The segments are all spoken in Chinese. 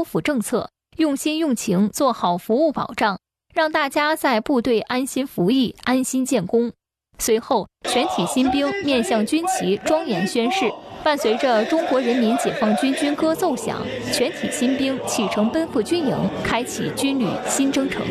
优抚政策，用心用情做好服务保障，让大家在部队安心服役、安心建功。随后，全体新兵面向军旗庄严宣誓，伴随着中国人民解放军军歌奏响，全体新兵启程奔赴军营，开启军旅新征程。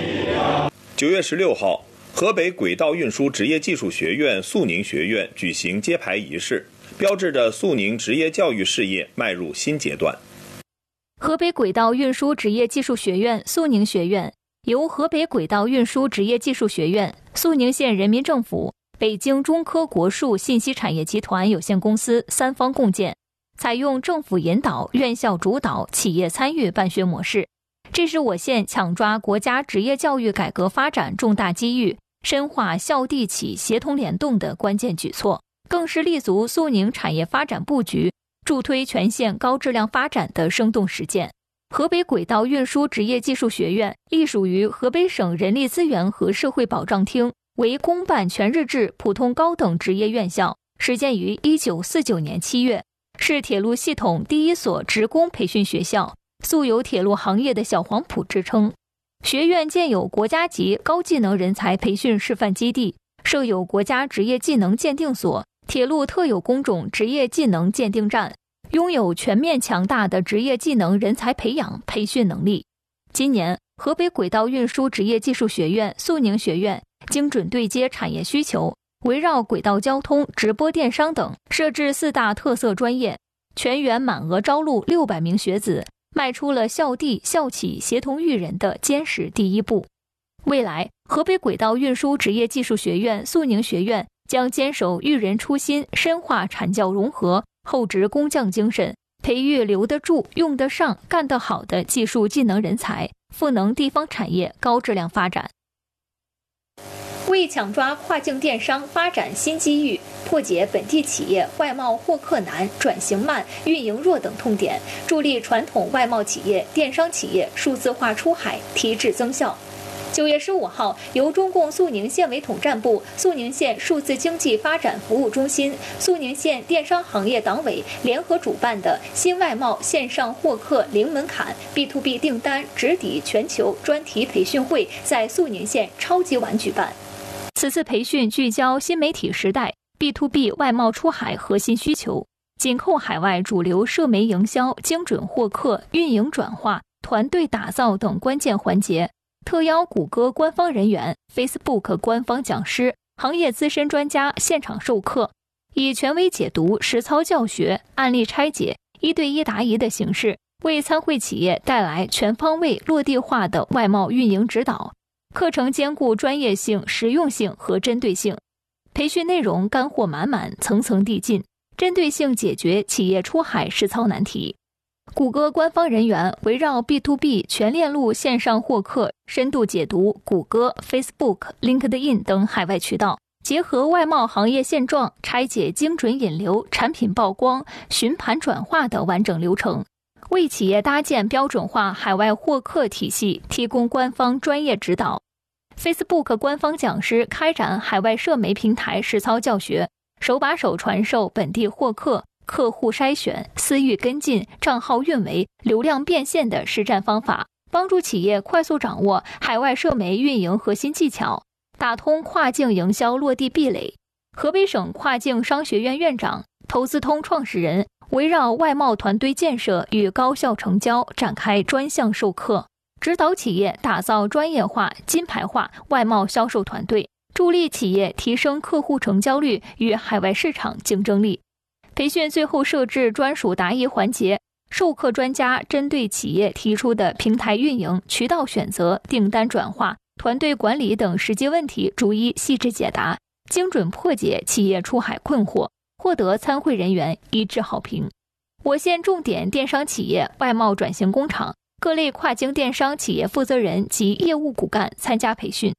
9月16号，河北轨道运输职业技术学院肃宁学院举行揭牌仪式，标志着肃宁职业教育事业迈入新阶段。 河北轨道运输职业技术学院肃宁学院由河北轨道运输职业技术学院、肃宁县人民政府、北京中科国术信息产业集团有限公司三方共建，采用政府引导、院校主导、企业参与办学模式。这是我县抢抓国家职业教育改革发展重大机遇，深化校地企协同联动的关键举措，更是立足肃宁产业发展布局，助推全县高质量发展的生动实践。河北轨道运输职业技术学院隶属于河北省人力资源和社会保障厅，为公办全日制普通高等职业院校，始建于1949年7月，是铁路系统第一所职工培训学校，素有铁路行业的小黄埔之称。学院建有国家级高技能人才培训示范基地，设有国家职业技能鉴定所、铁路特有工种职业技能鉴定站，拥有全面强大的职业技能人才培养培训能力。今年，河北轨道运输职业技术学院肃宁学院精准对接产业需求，围绕轨道交通、直播电商等，设置4大特色专业，全员满额招录600名学子，迈出了校地校企协同育人的坚实第一步。未来，河北轨道运输职业技术学院肃宁学院将坚守育人初心，深化产教融合、厚植工匠精神，培育留得住、用得上、干得好的技术技能人才，赋能地方产业高质量发展。为抢抓跨境电商发展新机遇，破解本地企业外贸获客难、转型慢、运营弱等痛点，助力传统外贸企业、电商企业数字化出海，提质增效。9月15号，由中共肃宁县委统战部、肃宁县数字经济发展服务中心、肃宁县电商行业党委联合主办的新外贸线上获客零门槛 B2B 订单直抵全球专题培训会在肃宁县超级碗举办。此次培训聚焦新媒体时代 B2B 外贸出海核心需求，紧扣海外主流社媒营销、精准获客、运营转化、团队打造等关键环节，特邀谷歌官方人员、Facebook 官方讲师、行业资深专家现场授课，以权威解读、实操教学、案例拆解、1对1答疑的形式，为参会企业带来全方位落地化的外贸运营指导。课程兼顾专业性、实用性和针对性，培训内容干货满满、层层递进，针对性解决企业出海实操难题。谷歌官方人员围绕 B2B 全链路线上获客，深度解读谷歌、Facebook、LinkedIn 等海外渠道，结合外贸行业现状，拆解精准引流、产品曝光、询盘转化的完整流程，为企业搭建标准化海外获客体系提供官方专业指导。Facebook 官方讲师开展海外社媒平台实操教学，手把手传授本地获客、客户筛选、私域跟进、账号运维、流量变现的实战方法，帮助企业快速掌握海外社媒运营核心技巧，打通跨境营销落地壁垒。河北省跨境商学院院长、投资通创始人围绕外贸团队建设与高效成交展开专项授课，指导企业打造专业化、金牌化外贸销售团队，助力企业提升客户成交率与海外市场竞争力。培训最后设置专属答疑环节，授课专家针对企业提出的平台运营、渠道选择、订单转化、团队管理等实际问题逐一细致解答，精准破解企业出海困惑，获得参会人员一致好评。我县重点电商企业外贸转型工厂各类跨境电商企业负责人及业务骨干参加培训。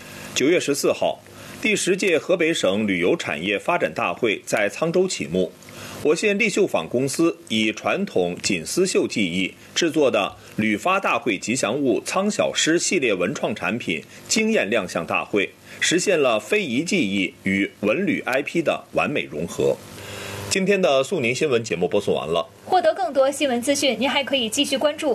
9月14号，第10届河北省旅游产业发展大会在沧州启幕。我县丽绣坊公司以传统锦丝绣技艺制作的旅发大会吉祥物苍小狮系列文创产品惊艳亮相大会，实现了非遗技艺与文旅 IP 的完美融合。今天的肃宁新闻节目播送完了。 获得更多新闻资讯，您还可以继续关注